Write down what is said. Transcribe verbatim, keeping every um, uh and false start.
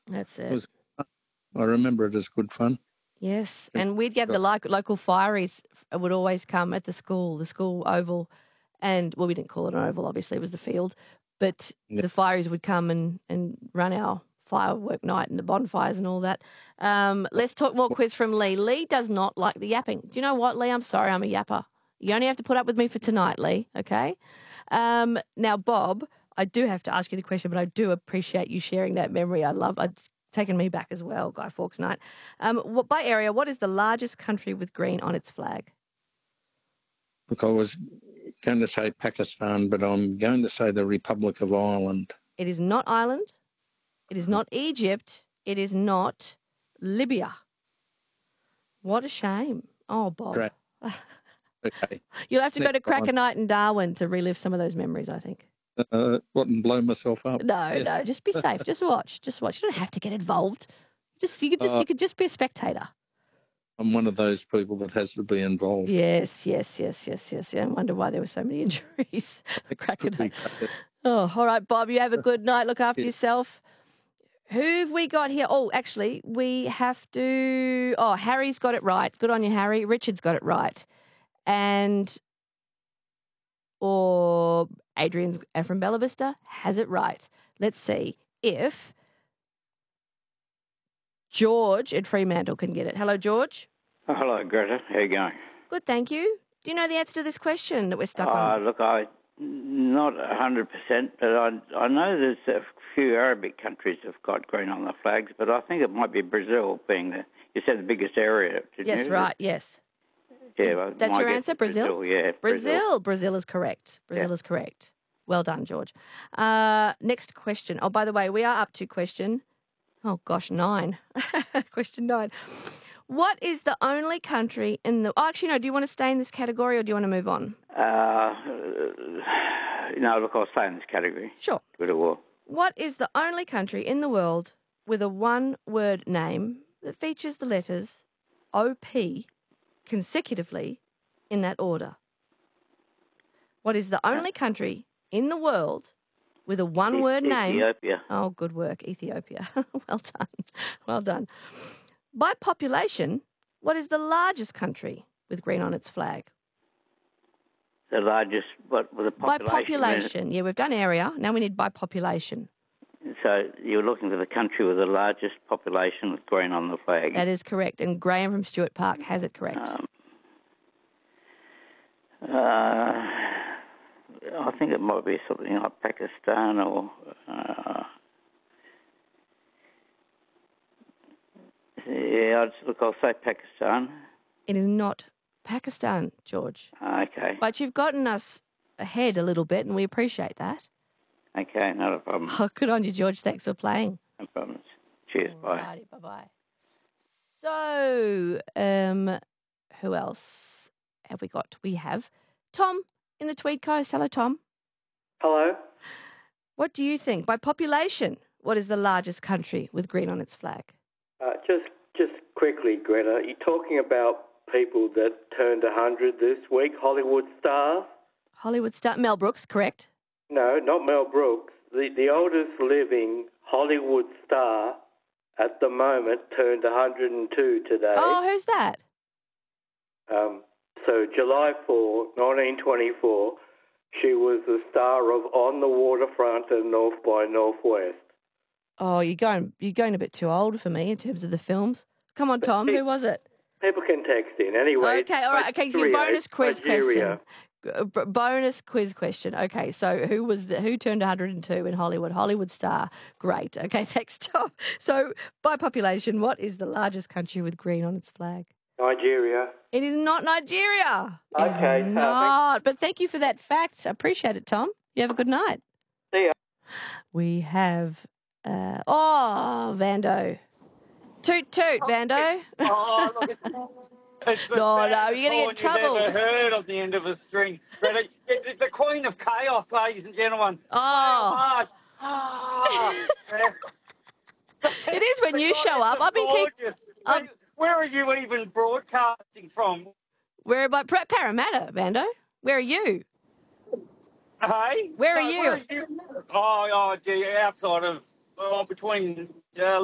That's it. It was, I remember it as good fun. Yes, and we'd get the lo- local fireys would always come at the school, the school oval, and, well, we didn't call it an oval, obviously, it was the field, but Yeah. the fireys would come and, and run our firework night and the bonfires and all that. Um, let's talk more quiz from Lee. Lee does not like the yapping. Do you know what, Lee? I'm sorry, I'm a yapper. You only have to put up with me for tonight, Lee, okay? Um, now, Bob, I do have to ask you the question, but I do appreciate you sharing that memory. I love it's taken me back as well, Guy Fawkes night. Um, what, by area, what is the largest country with green on its flag? Look, I was going to say Pakistan, but I'm going to say the Republic of Ireland. It is not Ireland. It is not Egypt. It is not Libya. What a shame. Oh, Bob. Great. Okay. You'll have to go Next to Cracker one. Night in Darwin to relive some of those memories, I think. Uh, what, and blow myself up? No, Yes. no, just be safe. Just watch. Just watch. You don't have to get involved. Just you could just Uh, you could just be a spectator. I'm one of those people that has to be involved. Yes, yes, yes, yes, yes. Yeah, I wonder why there were so many injuries. Cracker Could be Night. cracker. Oh, all right, Bob. You have a good night. Look after Yeah. yourself. Who've we got here? Oh, actually, we have to. Oh, Harry's got it right. Good on you, Harry. Richard's got it right, and or Adrian's from Bella Vista has it right. Let's see if George at Fremantle can get it. Hello, George. Oh, hello, Greta. How you going? Good, thank you. Do you know the answer to this question that we're stuck Uh, on? look, I not a hundred percent, but I I know there's a few Arabic countries have got green on the flags, but I think it might be Brazil being the you said the biggest area. Didn't Yes, you? right. Yes. Yeah, well, That's my your guess answer, is Brazil? Yeah, Brazil. Brazil is correct. Brazil Yeah. is correct. Well done, George. Uh, next question. Oh, by the way, we are up to question, oh gosh, nine. Question nine. What is the only country in the... Oh, actually, no, do you want to stay in this category or do you want to move on? Uh, no, look, I'll stay in this category. Sure. Good or war. What is the only country in the world with a one-word name that features the letters O P consecutively in that order? What is the only country in the world with a one-word name? Ethiopia. Oh, good work, Ethiopia. Well done. Well done. By population, what is the largest country with green on its flag? The largest, what, with a population? By population. Yeah, we've done area. Now we need by population. So you're looking for the country with the largest population with green on the flag. That is correct. And Graham from Stuart Park has it correct. Um, uh, I think it might be something like Pakistan or... Uh, yeah, I'd, look, I'll say Pakistan. It is not Pakistan, George. Okay. But you've gotten us ahead a little bit, and we appreciate that. Okay, not a problem. Oh, good on you, George. Thanks for playing. No problems. Cheers, bye. Righty, bye-bye. So, um, who else have we got? We have Tom in the Tweed Coast. Hello, Tom. Hello. What do you think? By population, what is the largest country with green on its flag? Uh, just just quickly, Greta, you're talking about people that turned one hundred this week, Hollywood stars? Hollywood star Mel Brooks, correct? No, not Mel Brooks. The, the oldest living Hollywood star at the moment turned one hundred two today. Oh, who's that? Um, so July fourth, nineteen twenty-four, she was the star of On the Waterfront and North by Northwest. Oh, you're going you're going a bit too old for me in terms of the films. Come on, Tom. Who was it? People can text in anyway. Okay, all right. Okay, so your bonus quiz Nigeria. question. B- bonus quiz question. Okay, so who was the, who turned one hundred two in Hollywood? Hollywood star. Great. Okay, thanks, Tom. So, by population, what is the largest country with green on its flag? Nigeria. It is not Nigeria. It is Okay, so not. But thank you for that fact. I appreciate it, Tom. You have a good night. See ya. We have uh, oh Vando. Toot toot, Vando. Oh, look, it's, it's the No, no, saddest you're gonna get horn trouble. You've ever heard of the end of a string. But it, it, the Queen of Chaos, ladies and gentlemen. Oh. Hard. Ah, yeah. It is when you show up. I've been keep. Gorgeous. I'm- Where, where are you even broadcasting from? Where about Parramatta, Vando? Where are you? Hey? Where are No, you? Where are you? Oh, oh, gee, outside of, oh, between uh,